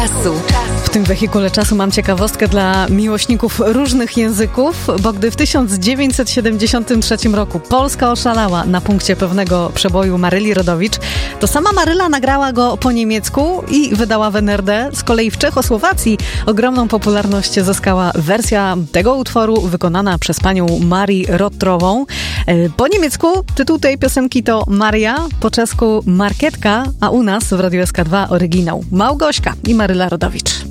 W tym wehikule czasu mam ciekawostkę dla miłośników różnych języków, bo gdy w 1973 roku Polska oszalała na punkcie pewnego przeboju Maryli Rodowicz, to sama Maryla nagrała go po niemiecku i wydała w NRD. Z kolei w Czechosłowacji ogromną popularność zyskała wersja tego utworu wykonana przez panią Marię Rotrową. Po niemiecku tytuł tej piosenki to Maria, po czesku Marketka, a u nas w Radiu SK2 oryginał Małgośka i Maryla Rodowicz.